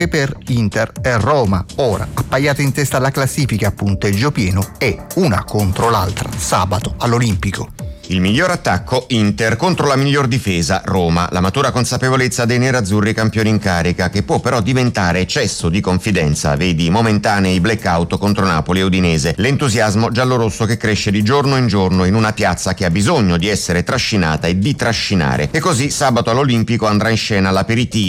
per Inter e Roma, ora appaiate in testa alla classifica a punteggio pieno e una contro l'altra sabato all'Olimpico. Il miglior attacco Inter contro la miglior difesa Roma, la matura consapevolezza dei nerazzurri campioni in carica, che può però diventare eccesso di confidenza, vedi momentanei blackout contro Napoli e Udinese, l'entusiasmo giallorosso che cresce di giorno in giorno in una piazza che ha bisogno di essere trascinata e di trascinare. E così sabato all'Olimpico andrà in scena l'aperitivo